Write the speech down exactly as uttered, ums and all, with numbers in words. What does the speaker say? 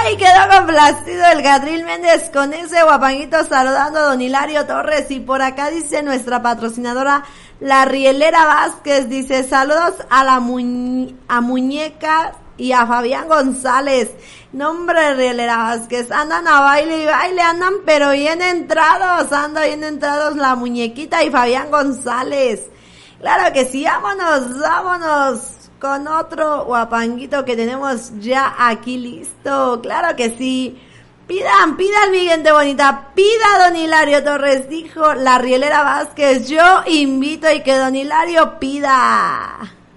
Ay, quedó complacido el Gadril Méndez con ese guapanguito saludando a don Hilario Torres. Y por acá dice nuestra patrocinadora, la Rielera Vázquez, dice saludos a la muñ- a muñeca y a Fabián González. Nombre, Rielera Vázquez, andan a baile y baile, andan pero bien entrados, andan bien entrados la muñequita y Fabián González. Claro que sí, vámonos, vámonos con otro guapanguito que tenemos ya aquí listo. Claro que sí. Pidan, pidan mi gente bonita, pida don Hilario Torres, dijo la Rielera Vázquez. Yo invito y que don Hilario pida.